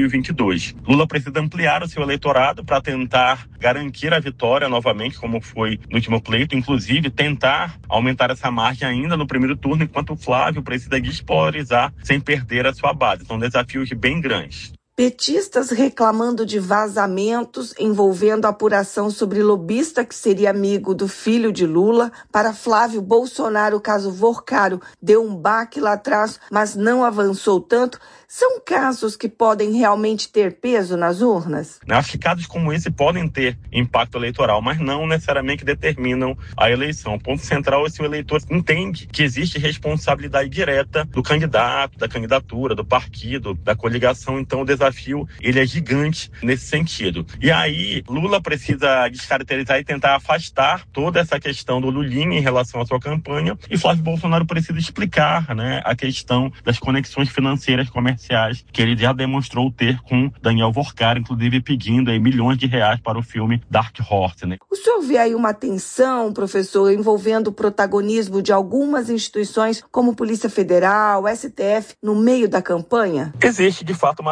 2022. Lula precisa ampliar o seu eleitorado para tentar garantir a vitória novamente, como foi no último pleito, inclusive tentar aumentar essa margem ainda no primeiro turno, enquanto Flávio precisa despolarizar sem perder a sua base. São desafios bem grandes. Petistas reclamando de vazamentos envolvendo a apuração sobre lobista que seria amigo do filho de Lula. Para Flávio Bolsonaro, o caso Vorcaro deu um baque lá atrás, mas não avançou tanto. São casos que podem realmente ter peso nas urnas? Acho que casos como esse podem ter impacto eleitoral, mas não necessariamente determinam a eleição. O ponto central é se o eleitor entende que existe responsabilidade direta do candidato, da candidatura, do partido, da coligação. Então o desafio ele é gigante nesse sentido. E aí Lula precisa descaracterizar e tentar afastar toda essa questão do Lulinha em relação à sua campanha, e Flávio Bolsonaro precisa explicar, né, a questão das conexões financeiras comerciais que ele já demonstrou ter com Daniel Vorcaro, inclusive pedindo aí milhões de reais para o filme Dark Horse, né? O senhor vê aí uma tensão, professor, envolvendo o protagonismo de algumas instituições como Polícia Federal, STF, no meio da campanha? Existe, de fato, uma tensão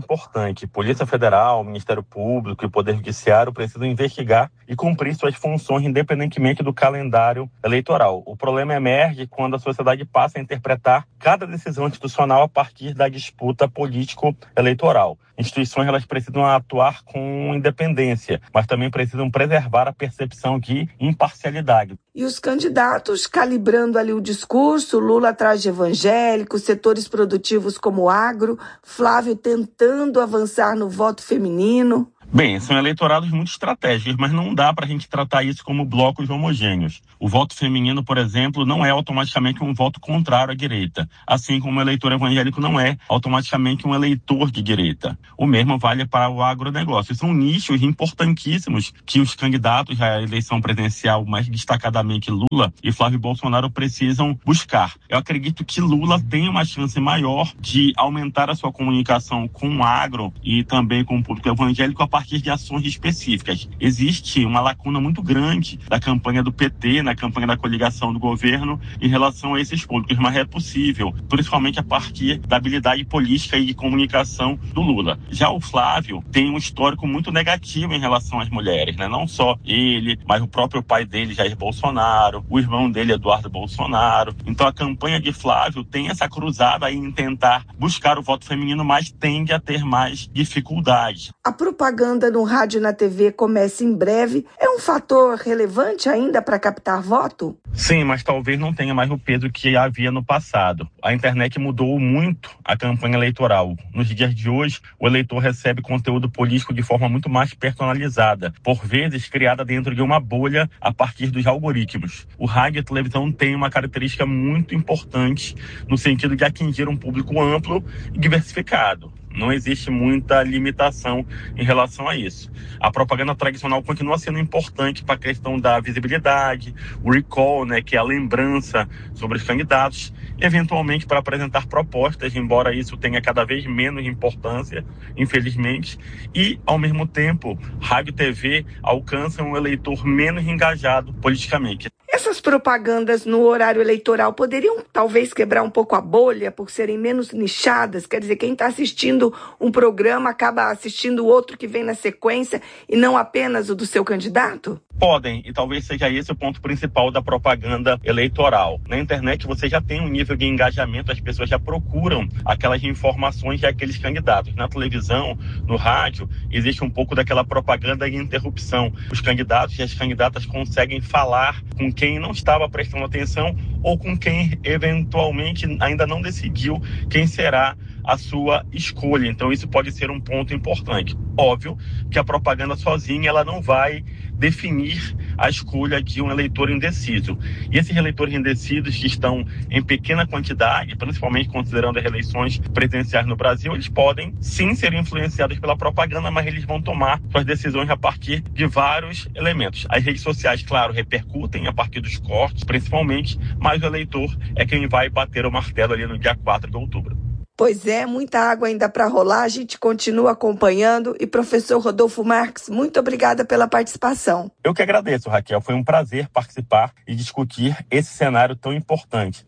importante. Polícia Federal, Ministério Público e Poder Judiciário precisam investigar e cumprir suas funções independentemente do calendário eleitoral. O problema emerge quando a sociedade passa a interpretar cada decisão institucional a partir da disputa político-eleitoral. Instituições elas precisam atuar com independência, mas também precisam preservar a percepção de imparcialidade. E os candidatos calibrando ali o discurso, Lula atrás de evangélicos, setores produtivos como o agro, Flávio tentando avançar no voto feminino. Bem, são eleitorados muito estratégicos, mas não dá para a gente tratar isso como blocos homogêneos. O voto feminino, por exemplo, não é automaticamente um voto contrário à direita, assim como o eleitor evangélico não é automaticamente um eleitor de direita. O mesmo vale para o agronegócio. São nichos importantíssimos que os candidatos à eleição presidencial, mais destacadamente Lula e Flávio Bolsonaro, precisam buscar. Eu acredito que Lula tem uma chance maior de aumentar a sua comunicação com o agro e também com o público evangélico a partir de ações específicas. Existe uma lacuna muito grande da campanha do PT, na campanha da coligação do governo, em relação a esses públicos, mas é possível, principalmente a partir da habilidade política e de comunicação do Lula. Já o Flávio tem um histórico muito negativo em relação às mulheres, né? Não só ele, mas o próprio pai dele, Jair Bolsonaro, o irmão dele, Eduardo Bolsonaro. Então a campanha de Flávio tem essa cruzada aí em tentar buscar o voto feminino, mas tende a ter mais dificuldades. A propaganda no rádio e na TV começa em breve. É um fator relevante ainda para captar voto? Sim, mas talvez não tenha mais o peso que havia no passado. A internet mudou muito a campanha eleitoral. Nos dias de hoje, o eleitor recebe conteúdo político de forma muito mais personalizada, por vezes criada dentro de uma bolha a partir dos algoritmos. O rádio e a televisão têm uma característica muito importante no sentido de atingir um público amplo e diversificado. Não existe muita limitação em relação a isso. A propaganda tradicional continua sendo importante para a questão da visibilidade, o recall, né, que é a lembrança sobre os candidatos, e eventualmente para apresentar propostas, embora isso tenha cada vez menos importância, infelizmente, e, ao mesmo tempo, rádio e TV alcançam um eleitor menos engajado politicamente. Essas propagandas no horário eleitoral poderiam talvez quebrar um pouco a bolha por serem menos nichadas? Quer dizer, quem está assistindo um programa acaba assistindo o outro que vem na sequência e não apenas o do seu candidato? Podem, e talvez seja esse o ponto principal da propaganda eleitoral. Na internet você já tem um nível de engajamento, as pessoas já procuram aquelas informações de aqueles candidatos. Na televisão, no rádio, existe um pouco daquela propaganda de interrupção. Os candidatos e as candidatas conseguem falar com quem não estava prestando atenção ou com quem eventualmente ainda não decidiu quem será a sua escolha. Então isso pode ser um ponto importante. Óbvio que a propaganda sozinha ela não vai definir a escolha de um eleitor indeciso. E esses eleitores indecisos que estão em pequena quantidade, principalmente considerando as eleições presidenciais no Brasil, eles podem sim ser influenciados pela propaganda, mas eles vão tomar suas decisões a partir de vários elementos. As redes sociais, claro, repercutem a partir dos cortes, principalmente, mas o eleitor é quem vai bater o martelo ali no dia 4 de outubro. Pois é, muita água ainda para rolar, a gente continua acompanhando. E professor Rodolfo Marques, muito obrigada pela participação. Eu que agradeço, Raquel. Foi um prazer participar e discutir esse cenário tão importante.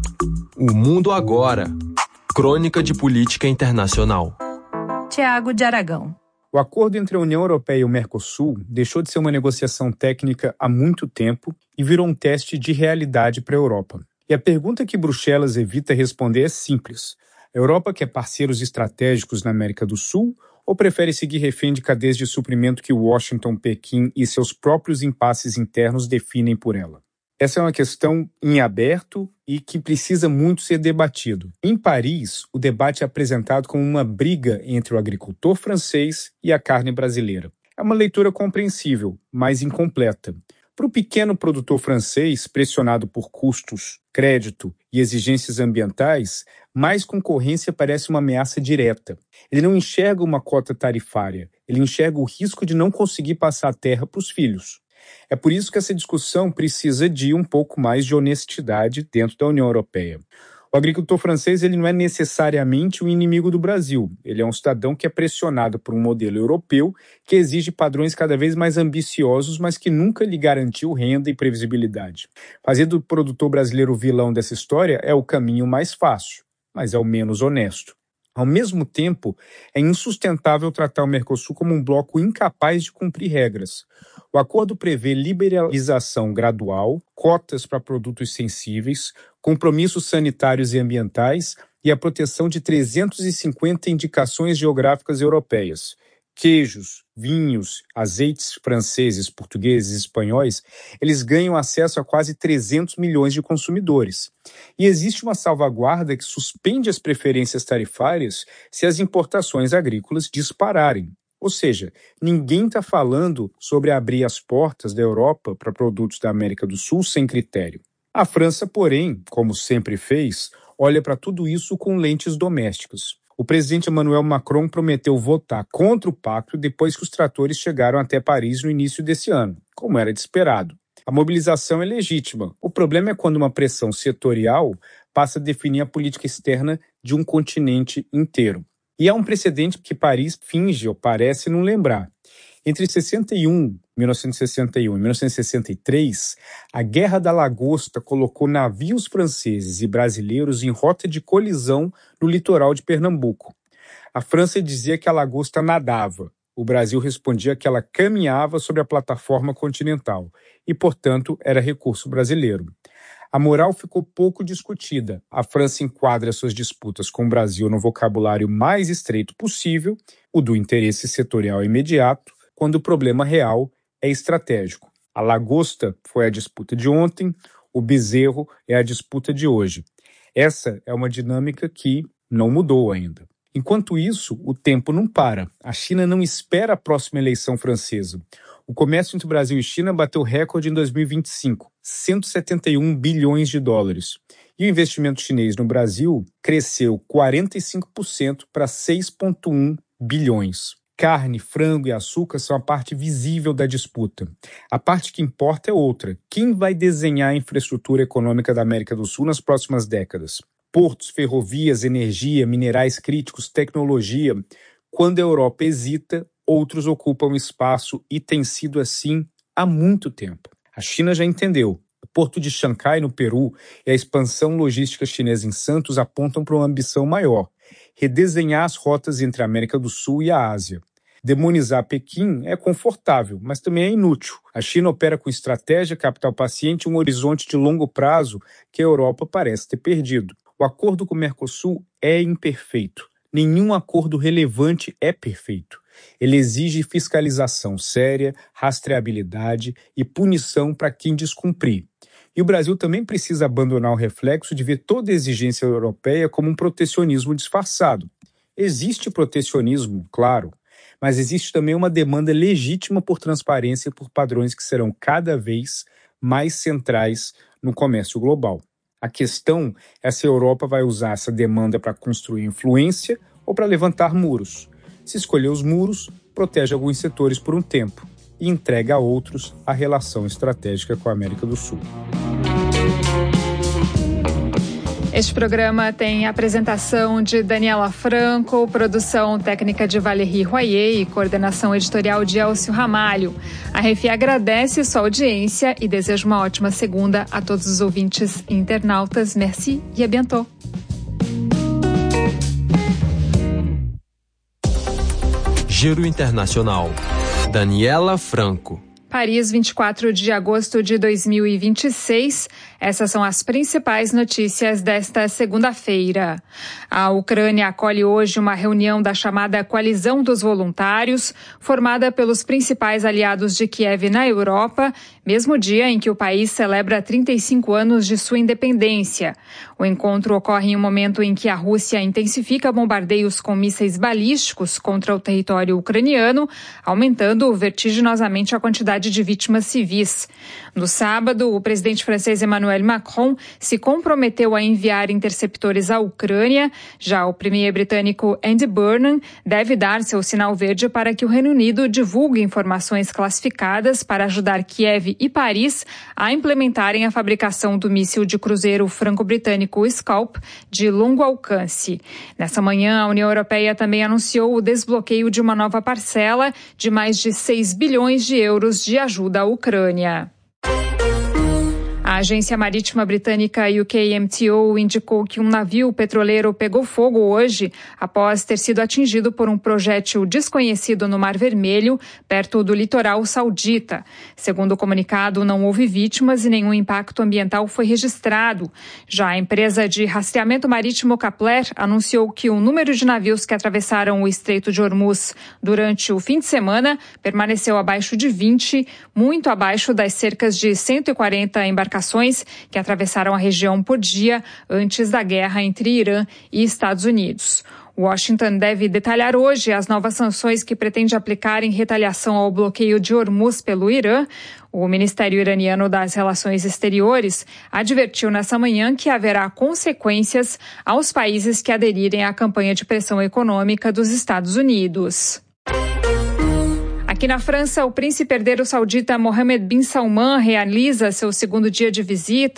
O Mundo Agora. Crônica de Política Internacional. Tiago de Aragão. O acordo entre a União Europeia e o Mercosul deixou de ser uma negociação técnica há muito tempo e virou um teste de realidade para a Europa. E a pergunta que Bruxelas evita responder é simples. A Europa quer parceiros estratégicos na América do Sul ou prefere seguir refém de cadeias de suprimento que Washington, Pequim e seus próprios impasses internos definem por ela? Essa é uma questão em aberto e que precisa muito ser debatido. Em Paris, o debate é apresentado como uma briga entre o agricultor francês e a carne brasileira. É uma leitura compreensível, mas incompleta. Para o pequeno produtor francês, pressionado por custos, crédito e exigências ambientais, mais concorrência parece uma ameaça direta. Ele não enxerga uma cota tarifária, ele enxerga o risco de não conseguir passar a terra para os filhos. É por isso que essa discussão precisa de um pouco mais de honestidade dentro da União Europeia. O agricultor francês ele não é necessariamente o inimigo do Brasil. Ele é um cidadão que é pressionado por um modelo europeu que exige padrões cada vez mais ambiciosos, mas que nunca lhe garantiu renda e previsibilidade. Fazer do produtor brasileiro o vilão dessa história é o caminho mais fácil, mas é o menos honesto. Ao mesmo tempo, é insustentável tratar o Mercosul como um bloco incapaz de cumprir regras. O acordo prevê liberalização gradual, cotas para produtos sensíveis, compromissos sanitários e ambientais e a proteção de 350 indicações geográficas europeias. Queijos, vinhos, azeites franceses, portugueses e espanhóis, eles ganham acesso a quase 300 milhões de consumidores. E existe uma salvaguarda que suspende as preferências tarifárias se as importações agrícolas dispararem. Ou seja, ninguém está falando sobre abrir as portas da Europa para produtos da América do Sul sem critério. A França, porém, como sempre fez, olha para tudo isso com lentes domésticas. O presidente Emmanuel Macron prometeu votar contra o pacto depois que os tratores chegaram até Paris no início desse ano, como era de esperado. A mobilização é legítima. O problema é quando uma pressão setorial passa a definir a política externa de um continente inteiro. E há um precedente que Paris finge ou parece não lembrar. Entre 1961 e 1963, a Guerra da Lagosta colocou navios franceses e brasileiros em rota de colisão no litoral de Pernambuco. A França dizia que a lagosta nadava. O Brasil respondia que ela caminhava sobre a plataforma continental e, portanto, era recurso brasileiro. A moral ficou pouco discutida. A França enquadra suas disputas com o Brasil no vocabulário mais estreito possível, o do interesse setorial imediato, quando o problema real é estratégico. A lagosta foi a disputa de ontem, o bezerro é a disputa de hoje. Essa é uma dinâmica que não mudou ainda. Enquanto isso, o tempo não para. A China não espera a próxima eleição francesa. O comércio entre Brasil e China bateu recorde em 2025, 171 bilhões de dólares. E o investimento chinês no Brasil cresceu 45% para 6,1 bilhões. Carne, frango e açúcar são a parte visível da disputa. A parte que importa é outra. Quem vai desenhar a infraestrutura econômica da América do Sul nas próximas décadas? Portos, ferrovias, energia, minerais críticos, tecnologia. Quando a Europa hesita, outros ocupam espaço e tem sido assim há muito tempo. A China já entendeu. O porto de Xangai, no Peru, e a expansão logística chinesa em Santos apontam para uma ambição maior: redesenhar as rotas entre a América do Sul e a Ásia. Demonizar Pequim é confortável, mas também é inútil. A China opera com estratégia, capital paciente e um horizonte de longo prazo que a Europa parece ter perdido. O acordo com o Mercosul é imperfeito. Nenhum acordo relevante é perfeito. Ele exige fiscalização séria, rastreabilidade e punição para quem descumprir. E o Brasil também precisa abandonar o reflexo de ver toda a exigência europeia como um protecionismo disfarçado. Existe protecionismo, claro, mas existe também uma demanda legítima por transparência e por padrões que serão cada vez mais centrais no comércio global. A questão é se a Europa vai usar essa demanda para construir influência ou para levantar muros. Se escolher os muros, protege alguns setores por um tempo e entrega a outros a relação estratégica com a América do Sul. Este programa tem apresentação de Daniela Franco, produção técnica de Valérie Royer e coordenação editorial de Elcio Ramalho. A RFI agradece sua audiência e deseja uma ótima segunda a todos os ouvintes e internautas. Merci e à bientôt. Giro Internacional. Daniela Franco. Paris, 24 de agosto de 2026. Essas são as principais notícias desta segunda-feira. A Ucrânia acolhe hoje uma reunião da chamada Coalizão dos Voluntários, formada pelos principais aliados de Kiev na Europa, mesmo dia em que o país celebra 35 anos de sua independência. O encontro ocorre em um momento em que a Rússia intensifica bombardeios com mísseis balísticos contra o território ucraniano, aumentando vertiginosamente a quantidade de vítimas civis. No sábado, o presidente francês Emmanuel Macron se comprometeu a enviar interceptores à Ucrânia. Já o premier britânico Andy Burnham deve dar seu sinal verde para que o Reino Unido divulgue informações classificadas para ajudar Kiev e Paris a implementarem a fabricação do míssil de cruzeiro franco-britânico Scalp de longo alcance. Nessa manhã, a União Europeia também anunciou o desbloqueio de uma nova parcela de mais de 6 bilhões de euros de ajuda à Ucrânia. A agência marítima britânica UKMTO indicou que um navio petroleiro pegou fogo hoje após ter sido atingido por um projétil desconhecido no Mar Vermelho, perto do litoral saudita. Segundo o comunicado, não houve vítimas e nenhum impacto ambiental foi registrado. Já a empresa de rastreamento marítimo Kepler anunciou que o número de navios que atravessaram o Estreito de Hormuz durante o fim de semana permaneceu abaixo de 20, muito abaixo das cerca de 140 embarcações que atravessaram a região por dia antes da guerra entre Irã e Estados Unidos. Washington deve detalhar hoje as novas sanções que pretende aplicar em retaliação ao bloqueio de Hormuz pelo Irã. O Ministério Iraniano das Relações Exteriores advertiu nessa manhã que haverá consequências aos países que aderirem à campanha de pressão econômica dos Estados Unidos. Aqui na França, o príncipe herdeiro saudita Mohammed bin Salman realiza seu segundo dia de visita